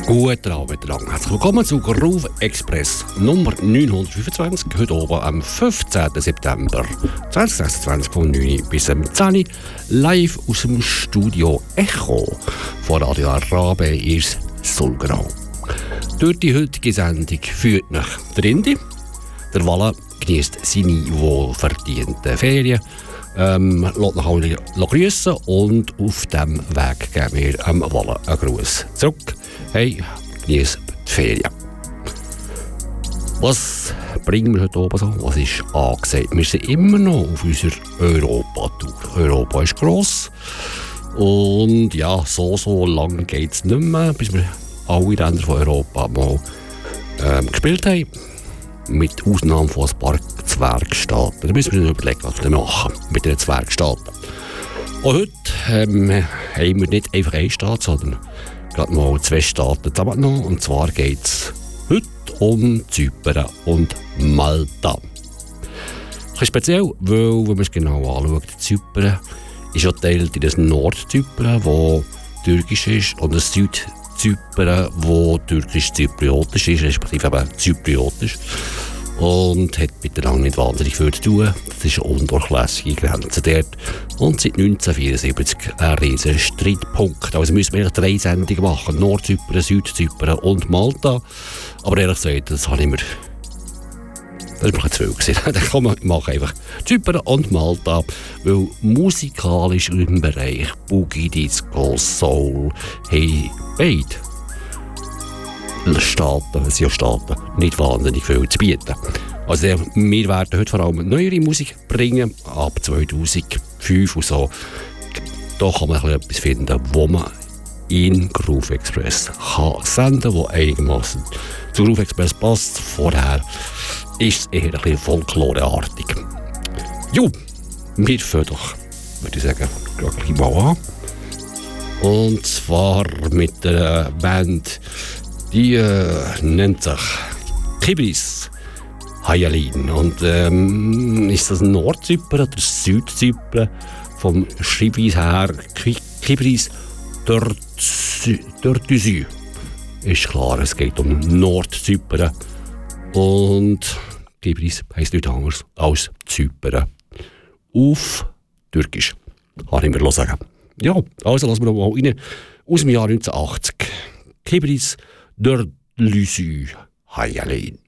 Guten Abend miteinander. Herzlich willkommen zu Groove Express Nummer 925. Heute oben am 15. September 2026 von 9 bis 10 live aus dem Studio Echo von Radio Arabe ins Sulgrau. Durch die heutige Sendung führt nach der Indi. Der Walle genießt seine wohlverdienten Ferien. Lässt nach alle grüßen und auf diesem Weg geben wir am Walle einen Gruß zurück. Hey, genieß die Ferien. Was bringen wir heute oben so? Was ist angesagt? Wir sind immer noch auf unserer Europa-Tour. Europa ist gross. Und ja, so lange geht es nicht mehr, bis wir alle Länder von Europa mal gespielt haben. Mit Ausnahme von ein paar Zwergstaaten. Da müssen wir uns überlegen, was wir machen mit den Zwergstaaten. Und heute haben wir nicht einfach einen Staat, sondern gerade mal 2 Staaten zusammengenommen. Und zwar geht es heute um Zypern und Malta. Ein bisschen speziell, weil, wenn man es genau anschaut, Zypern ist geteilt in das Nordzypern, das türkisch ist, und das Südzypern, das türkisch-zypriotisch ist, respektive eben zypriotisch. Und hat miteinander nicht wahnsinnig viel zu tun. Das ist eine undurchlässige Grenze dort. Und seit 1974 ein riesen Streitpunkt. Also müssen wir 3 Sendungen machen. Nordzypern, Südzypern und Malta. Aber ehrlich gesagt, das habe ich mir... Das war mir zu viel. Da kann man machen einfach Zypern und Malta. Weil musikalisch im Bereich Boogie, Disco, Soul, hey, beide Staaten, nicht wahnsinnig viel zu bieten. Also wir werden heute vor allem neuere Musik bringen, ab 2005 und so. Da kann man etwas finden, wo man in Groove Express kann senden, wo einigermaßen zu Groove Express passt. Vorher ist es eher ein bisschen folkloreartig. Jo, wir fangen doch, würde ich sagen, gleich mal an. Und zwar mit der Band, die nennt sich Kibris Hayalin. Und ist das Nordzypern oder Südzypern? Vom Schreibweise her Kibris Dörtüsü. Ist klar, es geht um Nordzypern. Und Kibris heisst nichts anderes als Zypern. Auf Türkisch, kann ich mir sagen. Ja, also lassen wir noch mal rein. Aus dem Jahr 1980. Kibris Dörtüsü Hayalin.